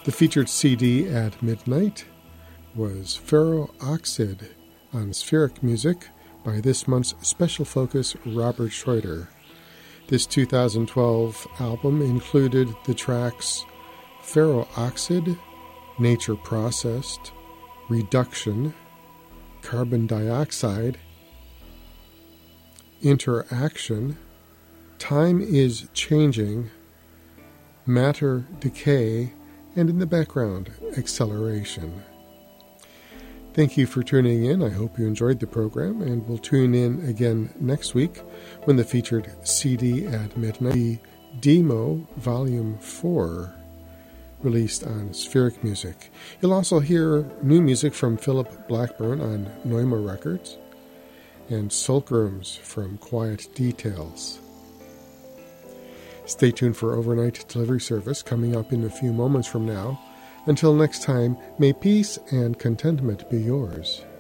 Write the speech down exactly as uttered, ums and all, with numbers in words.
The featured C D at midnight was Ferro-Oxide on Spheric Music by this month's special focus, Robert Schroeder. This two thousand twelve album included the tracks Ferro-Oxide, Nature Processed, Reduction, Carbon Dioxide, Interaction, Time is Changing, Matter Decay, and in the background, Acceleration. Thank you for tuning in. I hope you enjoyed the program, and we'll tune in again next week when the featured C D at midnight, the Demo Volume four, released on Spheric Music. You'll also hear new music from Philip Blackburn on Neuma Records and Sulcrums from Quiet Details. Stay tuned for overnight delivery service coming up in a few moments from now. Until next time, may peace and contentment be yours.